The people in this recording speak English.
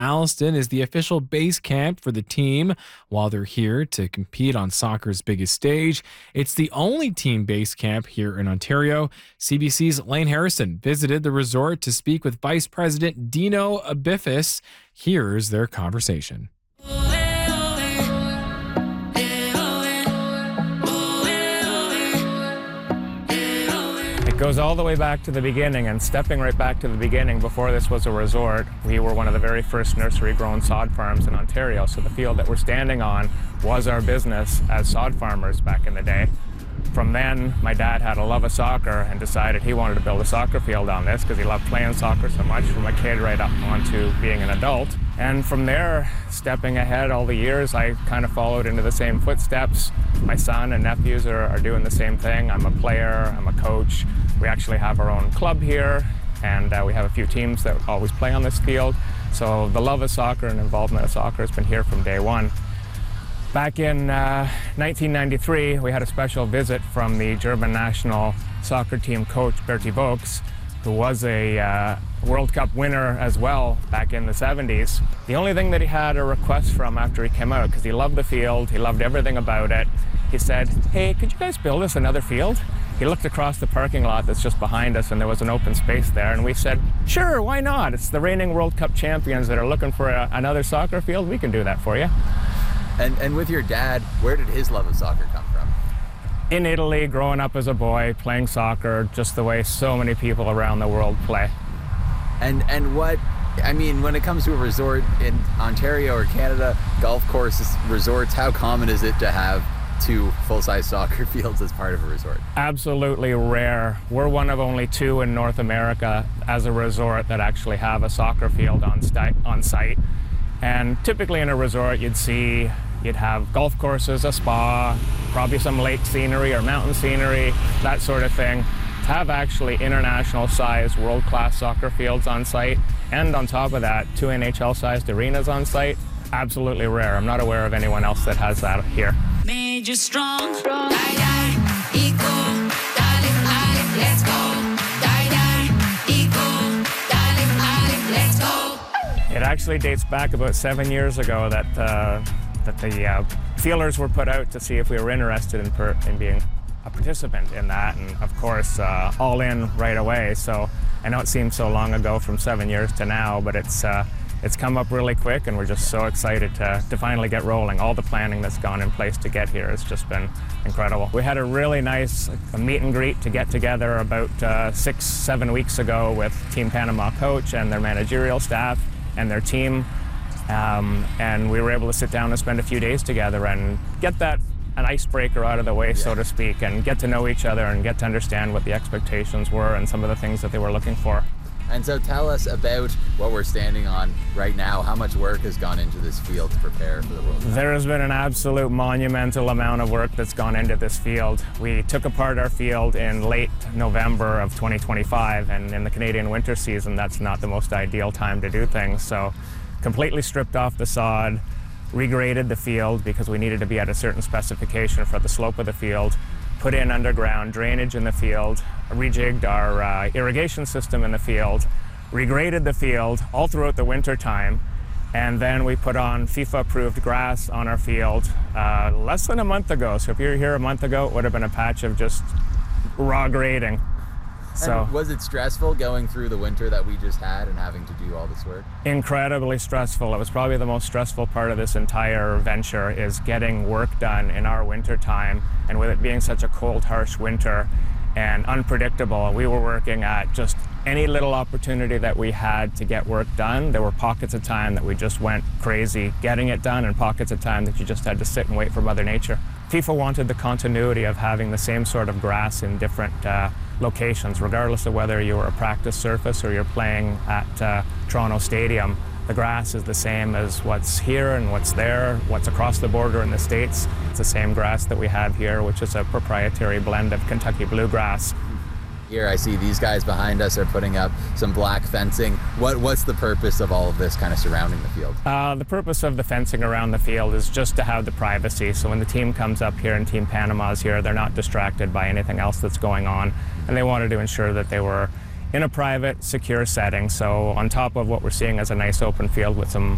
Alliston is the official base camp for the team while they're here to compete on soccer's biggest stage. It's the only team base camp here in Ontario. CBC's Lane Harrison visited the resort to speak with Vice President Dino Abifis. Here's their conversation. It goes all the way back to the beginning, and stepping right back to the beginning, before this was a resort, we were one of the very first nursery-grown sod farms in Ontario. So the field that we're standing on was our business as sod farmers back in the day. From then, my dad had a love of soccer and decided he wanted to build a soccer field on this because he loved playing soccer so much from a kid right up onto being an adult. And from there, stepping ahead all the years, I kind of followed into the same footsteps. My son and nephews are doing the same thing. I'm a player, I'm a coach. We actually have our own club here, and we have a few teams that always play on this field. So the love of soccer and involvement of soccer has been here from day one. Back in 1993, we had a special visit from the German national soccer team coach, Berti Vogts, who was a World Cup winner as well back in the 70s. The only thing that he had a request from after he came out, because he loved the field, he loved everything about it, he said, "Hey, could you guys build us another field?" He looked across the parking lot that's just behind us, and there was an open space there, and we said, "Sure, why not? It's the reigning World Cup champions that are looking for another soccer field. We can do that for you." And with your dad, where did his love of soccer come from? In Italy, growing up as a boy, playing soccer, just the way so many people around the world play. And what, I mean, when it comes to a resort in Ontario or Canada, golf courses, resorts, how common is it to have two full-size soccer fields as part of a resort? Absolutely rare. We're one of only two in North America as a resort that actually have a soccer field on site. And typically in a resort, you'd have golf courses, a spa, probably some lake scenery or mountain scenery, that sort of thing. To have actually international-sized, world-class soccer fields on site, and on top of that, two NHL-sized arenas on site, absolutely rare. I'm not aware of anyone else that has that here. Made you strong. Die, die, equal. Darling, darling, let's go. Die, die, equal. Darling, darling, let's go. It actually dates back about 7 years ago that the feelers were put out to see if we were interested in being a participant in that, and of course all in right away. So I know it seems so long ago from 7 years to now, but it's come up really quick, and we're just so excited to finally get rolling. All the planning that's gone in place to get here has just been incredible. We had a really nice meet and greet to get together about 6-7 weeks ago with Team Panama coach and their managerial staff and their team, and we were able to sit down and spend a few days together and get an icebreaker out of the way, so to speak, and get to know each other and get to understand what the expectations were and some of the things that they were looking for. And so tell us about what we're standing on right now. How much work has gone into this field to prepare for the World Cup? There has been an absolute monumental amount of work that's gone into this field. We took apart our field in late November of 2025, and in the Canadian winter season, that's not the most ideal time to do things. So completely stripped off the sod, regraded the field because we needed to be at a certain specification for the slope of the field, put in underground drainage in the field, rejigged our irrigation system in the field, regraded the field all throughout the winter time, and then we put on FIFA-approved grass on our field less than a month ago. So if you were here a month ago, it would have been a patch of just raw grading. So, and was it stressful going through the winter that we just had and having to do all this work? Incredibly stressful. It was probably the most stressful part of this entire venture, is getting work done in our winter time. And with it being such a cold, harsh winter and unpredictable, we were working at just any little opportunity that we had to get work done. There were pockets of time that we just went crazy getting it done, and pockets of time that you just had to sit and wait for Mother Nature. FIFA wanted the continuity of having the same sort of grass in different locations, regardless of whether you were a practice surface or you're playing at Toronto Stadium. The grass is the same as what's here and what's there, what's across the border in the States. It's the same grass that we have here, which is a proprietary blend of Kentucky bluegrass. Here I see these guys behind us are putting up some black fencing. What's the purpose of all of this kind of surrounding the field? The purpose of the fencing around the field is just to have the privacy. So when the team comes up here and Team Panama's here, they're not distracted by anything else that's going on. And they wanted to ensure that they were in a private, secure setting. So on top of what we're seeing as a nice open field with some